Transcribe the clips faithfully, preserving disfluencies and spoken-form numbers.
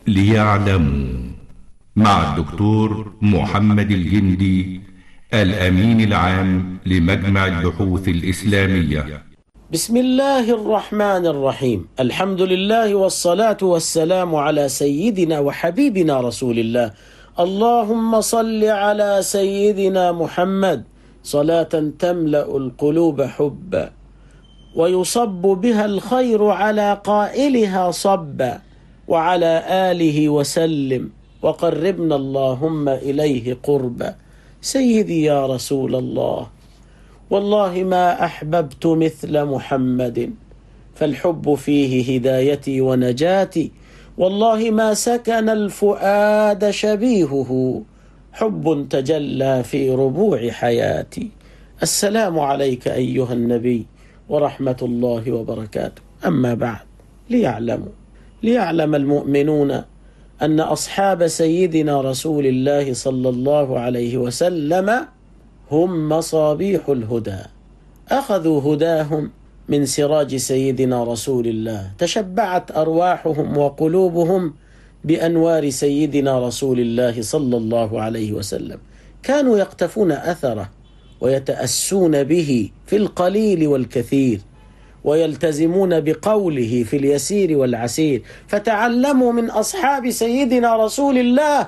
ليعلموا مع الدكتور محمد الجندي الأمين العام لمجمع البحوث الإسلامية. بسم الله الرحمن الرحيم. الحمد لله والصلاة والسلام على سيدنا وحبيبنا رسول الله. اللهم صل على سيدنا محمد صلاة تملأ القلوب حبا ويصب بها الخير على قائلها صبا، وعلى آله وسلم، وقربنا اللهم إليه قربا. سيدي يا رسول الله، والله ما أحببت مثل محمد، فالحب فيه هدايتي ونجاتي. والله ما سكن الفؤاد شبيهه، حب تجلى في ربوع حياتي. السلام عليك أيها النبي ورحمة الله وبركاته. أما بعد، ليعلموا ليعلم المؤمنون أن أصحاب سيدنا رسول الله صلى الله عليه وسلم هم مصابيح الهدى، أخذوا هداهم من سراج سيدنا رسول الله، تشبعت أرواحهم وقلوبهم بأنوار سيدنا رسول الله صلى الله عليه وسلم. كانوا يقتفون أثره ويتأسون به في القليل والكثير، ويلتزمون بقوله في اليسير والعسير. فتعلموا من أصحاب سيدنا رسول الله،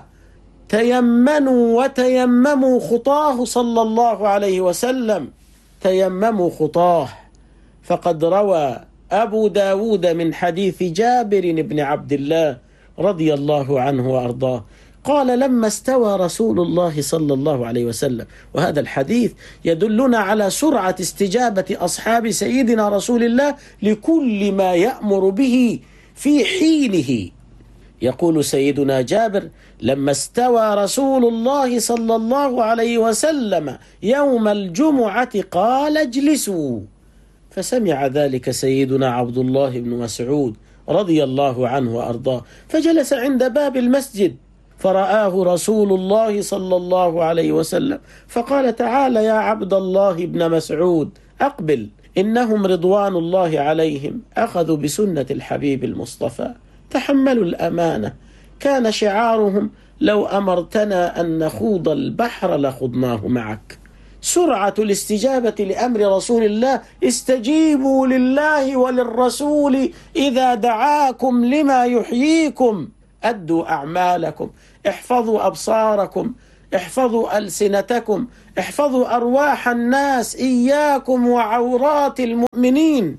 تيمنوا وتيمموا خطاه صلى الله عليه وسلم، تيمموا خطاه. فقد روى أبو داود من حديث جابر بن عبد الله رضي الله عنه وأرضاه قال: لما استوى رسول الله صلى الله عليه وسلم، وهذا الحديث يدلنا على سرعة استجابة أصحاب سيدنا رسول الله لكل ما يأمر به في حينه. يقول سيدنا جابر: لما استوى رسول الله صلى الله عليه وسلم يوم الجمعة قال: اجلسوا. فسمع ذلك سيدنا عبد الله بن مسعود رضي الله عنه وأرضاه، فجلس عند باب المسجد، فرآه رسول الله صلى الله عليه وسلم فقال: تعال يا عبد الله بن مسعود، أقبل، إنهم رضوان الله عليهم أخذوا بسنة الحبيب المصطفى، تحملوا الأمانة. كان شعارهم: لو أمرتنا أن نخوض البحر لخضناه معك. سرعة الاستجابة لأمر رسول الله: استجيبوا لله وللرسول إذا دعاكم لما يحييكم. أدوا أعمالكم، احفظوا أبصاركم، احفظوا ألسنتكم، احفظوا أرواح الناس، إياكم وعورات المؤمنين.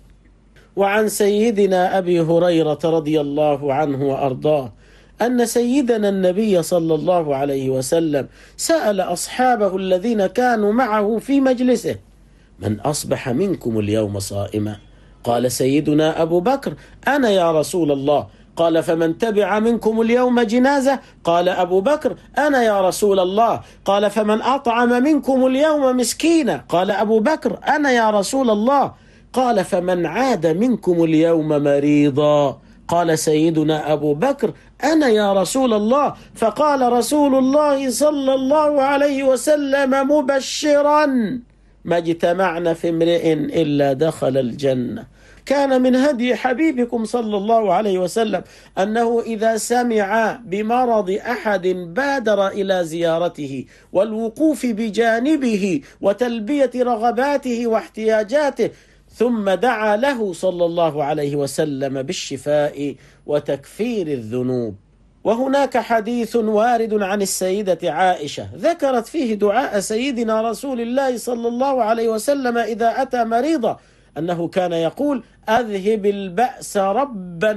وعن سيدنا أبي هريرة رضي الله عنه وأرضاه أن سيدنا النبي صلى الله عليه وسلم سأل أصحابه الذين كانوا معه في مجلسه: من أصبح منكم اليوم صائما؟ قال سيدنا أبو بكر: أنا يا رسول الله. قال: فمن تبع منكم اليوم جنازة؟ قال أبو بكر: أنا يا رسول الله. قال: فمن أطعم منكم اليوم مسكينا؟ قال أبو بكر: أنا يا رسول الله. قال: فمن عاد منكم اليوم مريضا؟ قال سيدنا أبو بكر: أنا يا رسول الله. فقال رسول الله صلى الله عليه وسلم مبشرا: ما اجتمعنا في امرئ إلا دخل الجنة. كان من هدي حبيبكم صلى الله عليه وسلم أنه إذا سمع بمرض أحد بادر إلى زيارته والوقوف بجانبه وتلبية رغباته واحتياجاته، ثم دعا له صلى الله عليه وسلم بالشفاء وتكفير الذنوب. وهناك حديث وارد عن السيدة عائشة ذكرت فيه دعاء سيدنا رسول الله صلى الله عليه وسلم إذا أتى مريضا، أنه كان يقول: أذهب البأس رب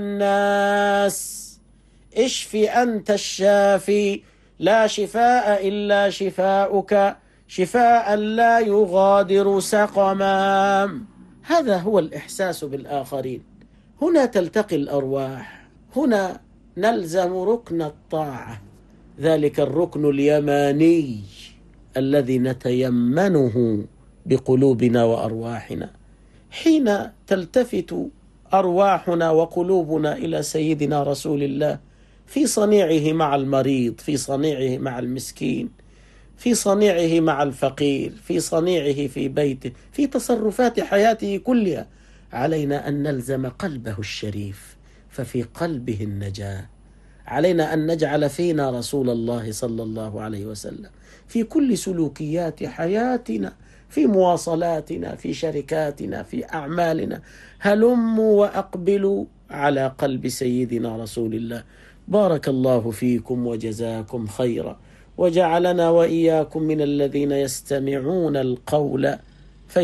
الناس، اشف أنت الشافي، لا شفاء إلا شفاؤك، شفاء لا يغادر سقما. هذا هو الإحساس بالآخرين. هنا تلتقي الأرواح، هنا نلزم ركن الطاعة، ذلك الركن اليماني الذي نتيمنه بقلوبنا وأرواحنا. حين تلتفت أرواحنا وقلوبنا إلى سيدنا رسول الله في صنيعه مع المريض، في صنيعه مع المسكين، في صنيعه مع الفقير، في صنيعه في بيته، في تصرفات حياته كلها، علينا أن نلزم قلبه الشريف، ففي قلبه النجاة. علينا أن نجعل فينا رسول الله صلى الله عليه وسلم في كل سلوكيات حياتنا، في مواصلاتنا، في شركاتنا، في أعمالنا. هلموا وأقبلوا على قلب سيدنا رسول الله. بارك الله فيكم وجزاكم خيرا، وجعلنا وإياكم من الذين يستمعون القول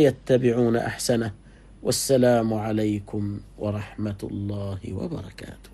فيتبعون أحسنه. والسلام عليكم ورحمة الله وبركاته.